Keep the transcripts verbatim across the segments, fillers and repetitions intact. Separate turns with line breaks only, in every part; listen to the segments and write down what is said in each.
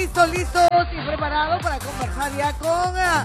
listos, listos y preparados para conversar ya con uh,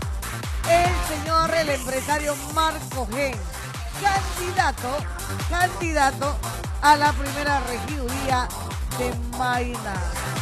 el señor, el empresario Marco Gen, candidato, candidato a la primera regiduría de Mayna.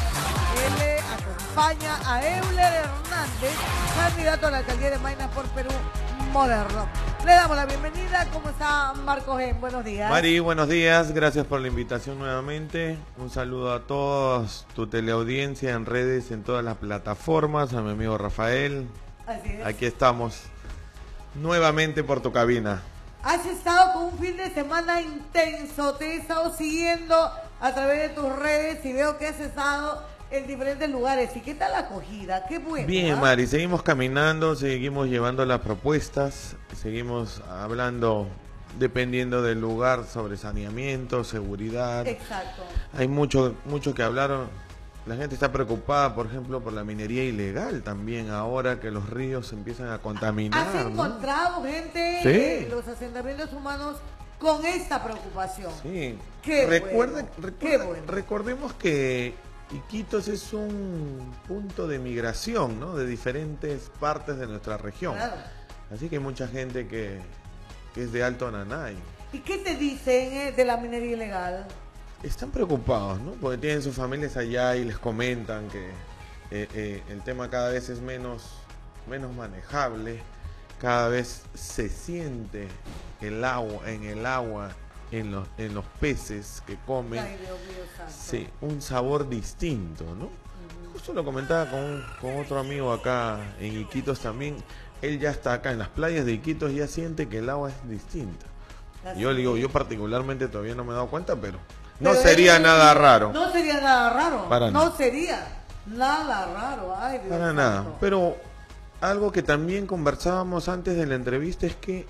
Él le acompaña a Euler Hernández, candidato a la alcaldía de Mayna por Perú Moderno. Le damos la bienvenida. ¿Cómo está Marco Gen? Buenos días.
Mari, buenos días. Gracias por la invitación nuevamente. Un saludo a todos, tu teleaudiencia en redes, en todas las plataformas, a mi amigo Rafael.
Así es.
Aquí estamos nuevamente por tu cabina.
Has estado con un fin de semana intenso. Te he estado siguiendo a través de tus redes y veo que has estado en diferentes lugares. ¿Y qué tal la acogida? Qué bueno.
Bien,
¿eh?
Mari, seguimos caminando, seguimos llevando las propuestas, seguimos hablando, dependiendo del lugar, sobre saneamiento, seguridad.
Exacto.
Hay mucho, mucho que hablar. La gente está preocupada, por ejemplo, por la minería ilegal también, ahora que los ríos empiezan a contaminar.
¿Has encontrado, ¿no? gente,
Sí.
eh, los asentamientos humanos con esta preocupación?
Sí.
Qué
Recuerda,
bueno,
recuerda-
qué bueno.
Recordemos que Iquitos es un punto de migración, ¿no? De diferentes partes de nuestra región.
Claro.
Así que hay mucha gente que, que es de Alto Nanay.
¿Y qué te dicen eh, de la minería ilegal?
Están preocupados, ¿no? Porque tienen sus familias allá y les comentan que eh, eh, el tema cada vez es menos, menos manejable, cada vez se siente el agua, en el agua, en los, en los peces que comen,
Ay, Dios mío santo.
sí, un sabor distinto, ¿no?
Ujú.
Justo lo comentaba con, con otro amigo acá en Iquitos también. Él ya está acá en las playas de Iquitos y ya siente que el agua es distinta.
Así
Yo le digo,
es.
yo particularmente todavía no me he dado cuenta, pero no
Pero
sería
él-
nada raro.
No sería nada raro.
Para
no
nada.
sería nada raro. Ay, Dios
Para
santo.
nada. Pero algo que también conversábamos antes de la entrevista es que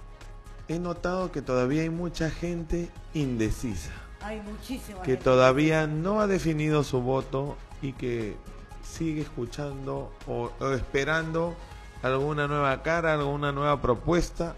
he notado que todavía hay mucha gente indecisa,
Hay muchísima
que
gente.
todavía no ha definido su voto y que sigue escuchando o, o esperando alguna nueva cara, alguna nueva propuesta,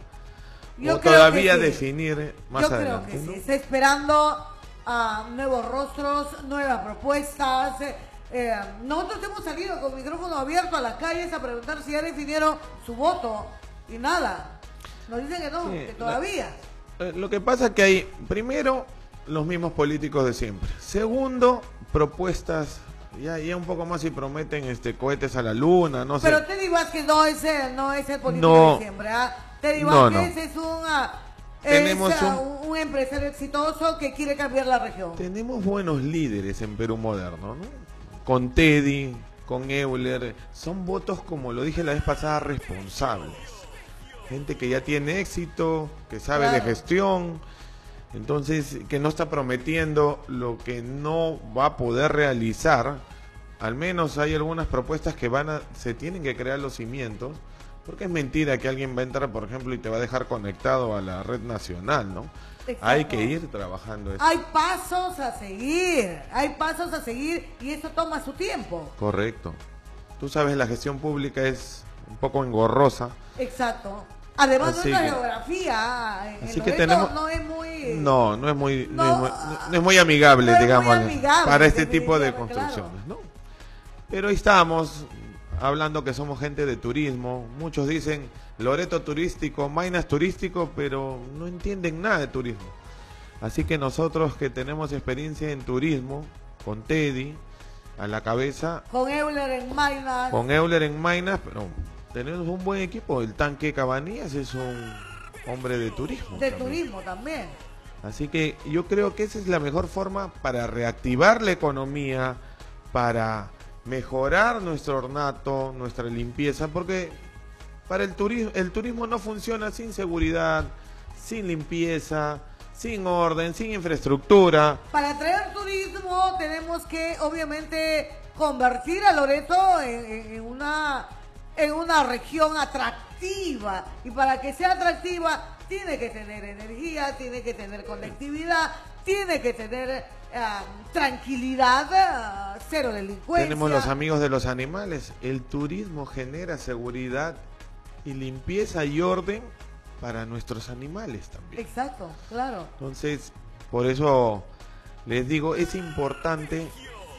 Yo
o
creo
todavía
que sí.
definir más
Yo
adelante.
creo que
¿no?
sí. Está esperando a nuevos rostros, nuevas propuestas. Eh, eh, nosotros hemos salido con micrófono abierto a las calles a preguntar si ya definieron su voto y nada. Nos dicen que no,
Sí,
que
la-
todavía.
Eh, Lo que pasa es que hay, primero, los mismos políticos de siempre. Segundo, propuestas, ya, ya un poco más si prometen este cohetes a la luna, no sé.
Pero Teddy Vázquez no es, eh, no es el político
No.
de siempre. ¿ah? Teddy
No,
Vázquez
no.
es, un, ah,
Tenemos
es, ah,
un-
un... un empresario exitoso que quiere cambiar la región.
Tenemos buenos líderes en Perú moderno, ¿no? Con Teddy, con Euler, son votos, como lo dije la vez pasada, responsables. Gente que ya tiene éxito, que sabe de
Claro.
gestión, entonces que no está prometiendo lo que no va a poder realizar. Al menos hay algunas propuestas que van a, se tienen que crear los cimientos, porque es mentira que alguien va a entrar, por ejemplo, y te va a dejar conectado a la red nacional, ¿no?
Exacto.
Hay que ir trabajando eso.
Hay pasos a seguir, hay pasos a seguir y eso toma su tiempo.
Correcto. Tú sabes, la gestión pública es un poco engorrosa.
Exacto. Además,
Así
nuestra
que-
geografía en
así
el
que
Loreto
tenemos-
no es muy...
No, no es muy, no,
No,
es muy, no es muy amigable,
no es muy
digamos,
amigable,
para este tipo de
definitivamente,
construcciones, ¿no? Pero ahí estamos, hablando que somos gente de turismo. Muchos dicen Loreto turístico, Mayna es turístico, pero no entienden nada de turismo. Así que nosotros que tenemos experiencia en turismo, con Teddy a la cabeza,
Con Euler en Maynas.
con Euler en Maynas, pero tenemos un buen equipo. El Tanque Cabanías es un hombre de turismo.
de
también.
turismo también.
Así que yo creo que esa es la mejor forma para reactivar la economía, para mejorar nuestro ornato, nuestra limpieza, porque para el turismo, el turismo no funciona sin seguridad, sin limpieza, sin orden, sin infraestructura.
Para atraer turismo tenemos que obviamente convertir a Loreto en, en- en una, en una región atractiva. Y para que sea atractiva tiene que tener energía, tiene que tener conectividad, tiene que tener ah, tranquilidad, ah, cero delincuencia.
Tenemos los amigos de los animales. El turismo genera seguridad y limpieza y orden para nuestros animales también.
Exacto, claro.
Entonces, por eso les digo, es importante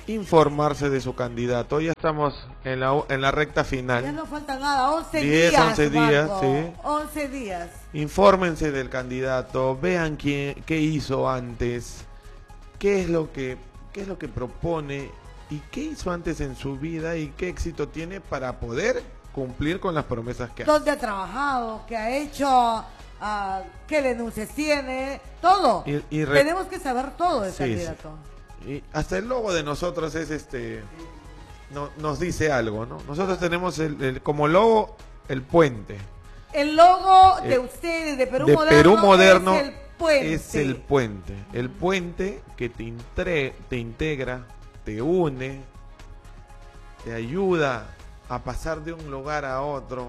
informarse de su candidato. Ya estamos en la, en la recta
Ya
final.
no falta nada, once
diez,
días,
once días,
Marco,
sí.
once días.
Infórmense del candidato, vean quién, qué hizo antes, qué es lo que, qué es lo que propone y qué hizo antes en su vida y qué éxito tiene para poder cumplir con las promesas que hace.
¿Dónde ha trabajado? ¿Qué ha hecho? Uh, ¿Qué denuncias tiene? Todo.
Y, y re...
Tenemos que saber todo del
sí,
candidato.
Sí. Y hasta el logo de nosotros es este, no, nos dice algo, ¿no? Nosotros tenemos el, el, como logo el puente.
El logo de
eh,
ustedes, de Perú
de
Moderno,
Perú Moderno
es el puente.
Es el puente, el puente que te, intre, te integra, te une, te ayuda a pasar de un lugar a otro.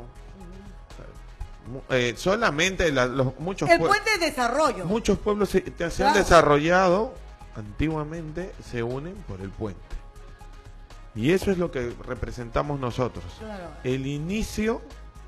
Eh, solamente la, los, muchos
el puente de desarrollo.
Muchos pueblos se, se
claro.
han desarrollado antiguamente, se unen por el puente. Y eso es lo que representamos nosotros.
Claro.
El inicio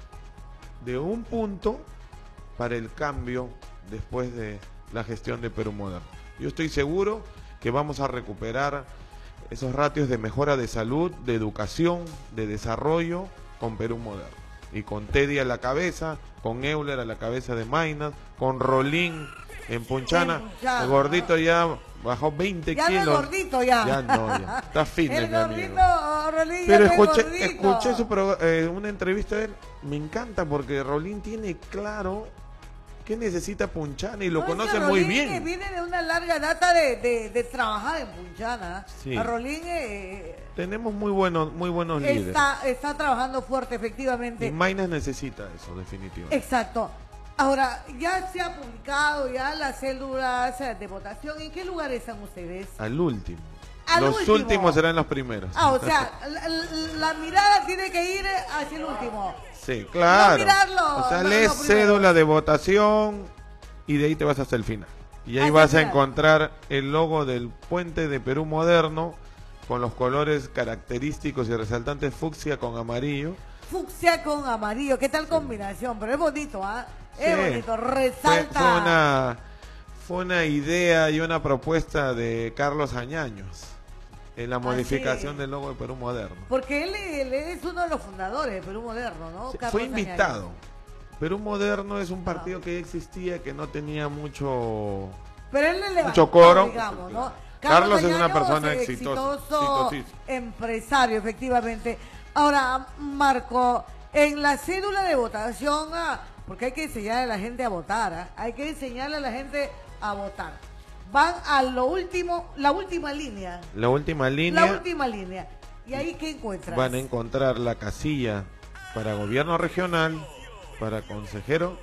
de un punto para el cambio después de la gestión de Perú Moderno. Yo estoy seguro que vamos a recuperar esos ratios de mejora de salud, de educación, de desarrollo con Perú Moderno. Y con Teddy a la cabeza, con Euler a la cabeza de Maynas, con Rolín en Punchana.
Ya,
el gordito ya bajó veinte
ya
kilos.
Ya no es gordito ya.
Ya no, ya. Está fitness,
el
mi amigo.
gordito, Rolín,
Pero
ya
escuché,
gordito.
escuché su pro, eh, una entrevista de él. Me encanta porque Rolín tiene claro qué necesita Punchana y lo
no,
conoce
es que
muy
Rolín
bien.
Que viene de una larga data de, de, de trabajar en Punchana.
Sí.
A Rolín eh,
tenemos muy buenos, muy buenos
está,
líderes.
Está trabajando fuerte, efectivamente.
Y Maynas necesita eso, definitivamente.
Exacto. Ahora, ya se ha publicado ya las células de votación. ¿En qué lugar están ustedes?
Al último.
Al
los
último.
últimos serán los primeros.
Ah, o sea, la, la mirada tiene que ir hacia el último.
Sí, claro.
No mirarlo,
o sea,
no,
lees
no
cédula de votación y de ahí te vas hasta el final. Y ahí
Hasta
vas a
final.
encontrar el logo del puente de Perú Moderno con los colores característicos y resaltantes fucsia con amarillo.
Fucsia con amarillo, qué tal sí. combinación, pero es bonito, ¿ah? ¿eh? Es
sí.
bonito, resalta.
Fue, fue, una, fue una idea y una propuesta de Carlos Añaños en la modificación Así. del logo de Perú Moderno.
Porque él, él es uno de los fundadores de Perú Moderno, ¿no?
Sí,
Carlos
fue invitado.
Añaños.
Perú Moderno es un partido ah. que existía, que no tenía mucho,
pero él le
mucho coro.
Digamos, ¿no?
Carlos, Carlos
es
una persona
exitoso,
exitosa,
empresario, efectivamente. Ahora, Marco, en la cédula de votación, ah, porque hay que enseñarle a la gente a votar, ¿ah? hay que enseñarle a la gente a votar. Van a lo último, la última línea.
La última línea.
La última línea. ¿Y ahí qué encuentras?
Van a encontrar la casilla para gobierno regional, para consejero,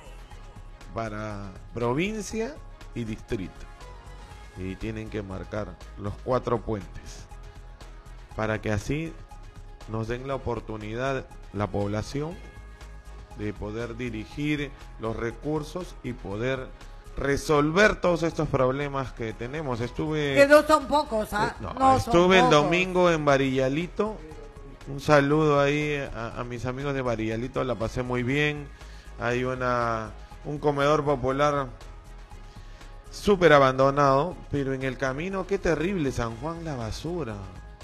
para provincia y distrito. Y tienen que marcar los cuatro puentes para que así nos den la oportunidad, la población, de poder dirigir los recursos y poder resolver todos estos problemas que tenemos. Estuve
que no son pocos, ¿ah?
Eh, no,
no
estuve
son
el
pocos.
domingo en Barillalito. Un saludo ahí a, a mis amigos de Barillalito, la pasé muy bien. Hay una un comedor popular súper abandonado, pero en el camino, qué terrible, San Juan, la basura.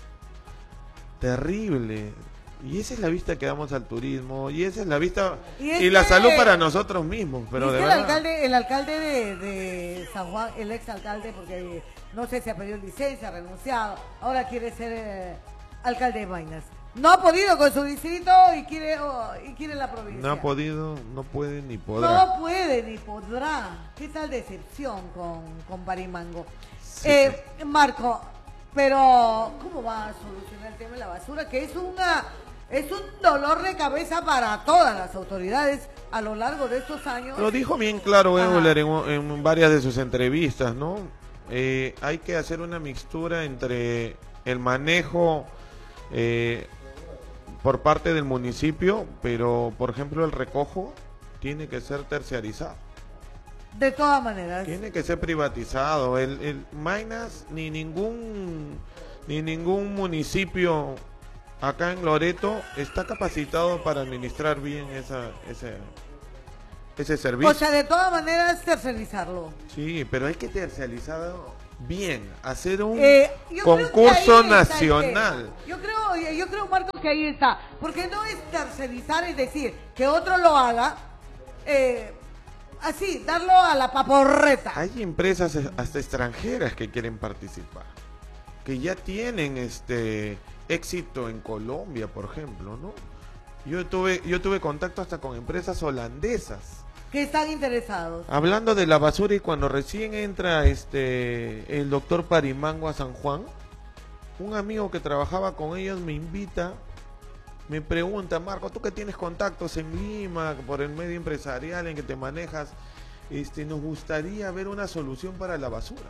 Terrible. Y esa es la vista que damos al turismo, y esa es la vista y, y la salud para nosotros mismos. Pero
y
de
el
verdad.
alcalde, el alcalde de, de San Juan, el ex alcalde, porque no sé si ha pedido licencia, ha renunciado, ahora quiere ser eh, alcalde de Maynas. No ha podido con su distrito y quiere oh, y quiere la provincia.
No ha podido, no puede ni podrá.
No puede ni podrá. ¿Qué tal decepción con, con Barimango?
Sí.
Eh, Marco, pero ¿cómo va a solucionar el tema de la basura? Que es una es un dolor de cabeza para todas las autoridades a lo largo de estos años.
Lo dijo bien claro Euler en, en varias de sus entrevistas, ¿no? Eh, hay que hacer una mixtura entre el manejo eh, por parte del municipio, pero por ejemplo el recojo tiene que ser terciarizado.
De todas maneras.
Tiene que ser privatizado. El, el Maynas ni ningún ni ningún municipio acá en Loreto está capacitado para administrar bien esa ese ese servicio.
O sea, de todas maneras terciarizarlo.
Sí, pero hay que terciarizarlo bien, hacer un
Eh, yo creo que
concurso
ahí está el
nacional.
tema. Yo creo, yo creo, Marcos, que ahí está. Porque no es tercerizar, es decir, que otro lo haga, eh, así, darlo a la paporreta.
Hay empresas hasta extranjeras que quieren participar, que ya tienen este éxito en Colombia, por ejemplo, ¿no? Yo tuve, yo tuve contacto hasta con empresas holandesas.
Que están interesados.
Hablando de la basura, y cuando recién entra este el doctor Parimango a San Juan, un amigo que trabajaba con ellos me invita, me pregunta: Marco, tú que tienes contactos en Lima, por el medio empresarial en que te manejas, este, nos gustaría ver una solución para la basura.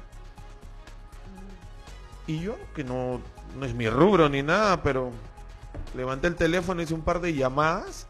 Y yo, que no, no es mi rubro ni nada, pero levanté el teléfono, hice un par de llamadas,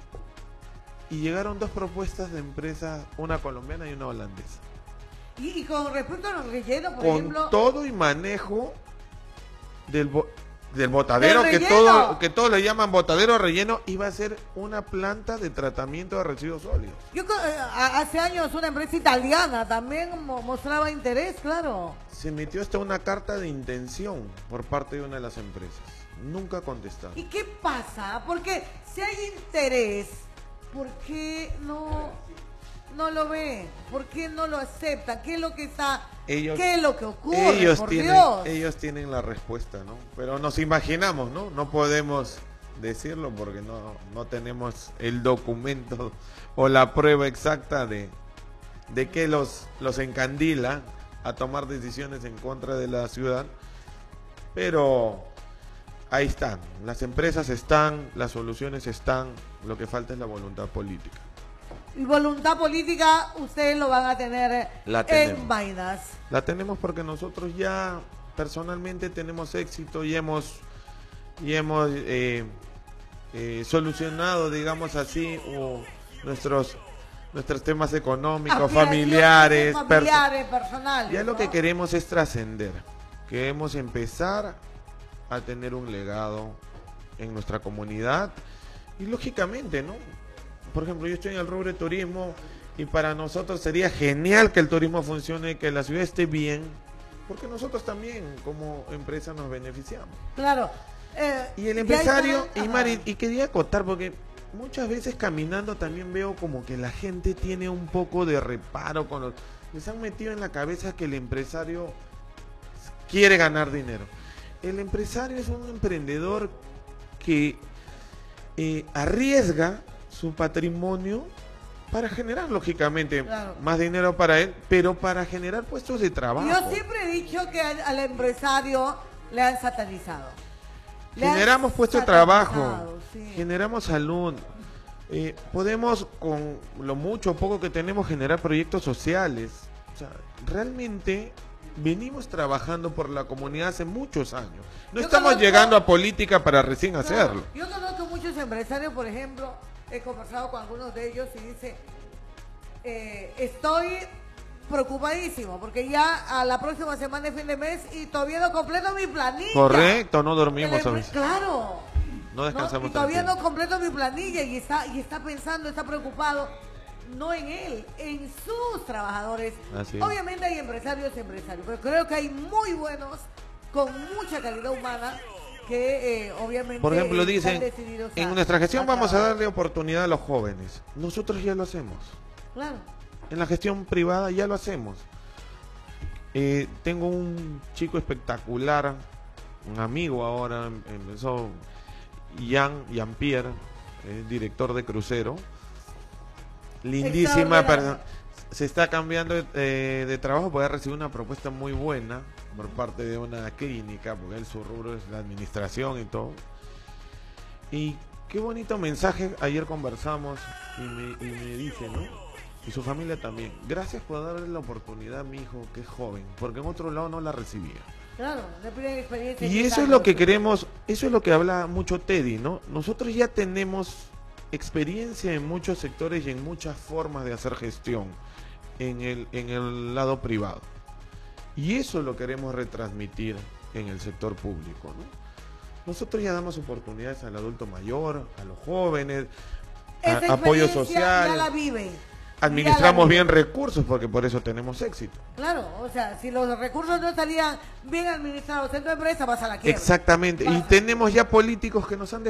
y llegaron dos propuestas de empresas, una colombiana y una holandesa.
Y, y con respecto a los rellenos, por
Con
ejemplo...
todo y manejo del, bo del botadero,
¿Del
que
relleno?
todo, que todos le llaman botadero relleno, iba a ser una planta de tratamiento de residuos sólidos.
Yo co- eh, a- hace años una empresa italiana también mo- mostraba interés, claro.
Se metió hasta una carta de intención por parte de una de las empresas. Nunca contestaron.
¿Y qué pasa? Porque si hay interés, ¿por qué no, no lo ve? ¿Por qué no lo acepta? ¿Qué es lo que está,
Ellos-
qué es lo que ocurre?
Ellos
por
tienen,
Dios.
ellos tienen la respuesta, ¿no? Pero nos imaginamos, ¿no? No podemos decirlo porque no, no tenemos el documento o la prueba exacta de, de que los, los encandila a tomar decisiones en contra de la ciudad. Pero ahí están, las empresas están, las soluciones están, lo que falta es la voluntad política.
Y voluntad política ustedes lo van a tener
La
en
tenemos.
vainas.
La tenemos porque nosotros ya personalmente tenemos éxito y hemos y hemos eh, eh, solucionado, digamos así, o nuestros nuestros temas económicos,
Aspiraciones
familiares,
familiares, personales.
ya lo
¿no?
que queremos es trascender. Queremos empezar a tener un legado en nuestra comunidad y lógicamente, ¿no? Por ejemplo, yo estoy en el rubro de turismo y para nosotros sería genial que el turismo funcione, que la ciudad esté bien, porque nosotros también como empresa nos beneficiamos.
Claro. Eh,
Y el
ya
empresario,
está-
y
ajá.
Mari, y quería acotar, porque muchas veces caminando también veo como que la gente tiene un poco de reparo con los... Les han metido en la cabeza que el empresario quiere ganar dinero. El empresario es un emprendedor que eh, arriesga su patrimonio para generar, lógicamente,
Claro.
más dinero para él, pero para generar puestos de trabajo.
Yo siempre he dicho que al, al empresario le han satanizado. Le han
Generamos puestos de trabajo,
satanizado, sí.
generamos salud. Eh, podemos, con lo mucho o poco que tenemos, generar proyectos sociales. O sea, realmente venimos trabajando por la comunidad hace muchos años. No
Yo
estamos
conozco-
llegando a política para recién
Claro,
hacerlo.
yo conozco muchos empresarios, por ejemplo, he conversado con algunos de ellos y dice, eh, estoy preocupadísimo porque ya a la próxima semana es fin de mes y todavía no completo mi planilla.
Correcto, no
El
dormimos a
empre-
veces.
Claro.
No descansamos
Y todavía
tranquilos.
no completo mi planilla y está, y está pensando, está preocupado, no en él, en sus trabajadores.
Así es.
Obviamente hay empresarios empresarios, pero creo que hay muy buenos, con mucha calidad humana, que eh, obviamente
Por ejemplo,
están
dicen,
decididos
en
a-
nuestra gestión
a
vamos a
trabajar.
darle oportunidad a los jóvenes. Nosotros ya lo hacemos.
Claro.
En la gestión privada ya lo hacemos. Eh, tengo un chico espectacular, un amigo ahora, em- empezó Jan, Jean Pierre, eh, director de crucero. Lindísima
Extraordinario.
persona. Se está cambiando eh, de trabajo porque ha recibido una propuesta muy buena por parte de una clínica, porque él su rubro es la administración y todo. Y qué bonito mensaje, ayer conversamos y me, y me dice, ¿no? Y su familia también. Gracias por darle la oportunidad a mi hijo, que es joven, porque en otro lado no la recibía.
Claro, le piden experiencia.
Y
diez
eso es
años.
lo que queremos, eso es lo que habla mucho Teddy, ¿no? Nosotros ya tenemos experiencia en muchos sectores y en muchas formas de hacer gestión en el, en el lado privado. Y eso lo queremos retransmitir en el sector público, ¿no? Nosotros ya damos oportunidades al adulto mayor, a los jóvenes, a-
Esa
apoyo
experiencia
social.
Ya la viven.
administramos bien recursos, porque por eso tenemos éxito.
Claro, o sea, si los recursos no salían bien administrados en tu empresa, vas a la quiebra.
Exactamente,
Vas
y
a...
tenemos ya políticos que nos han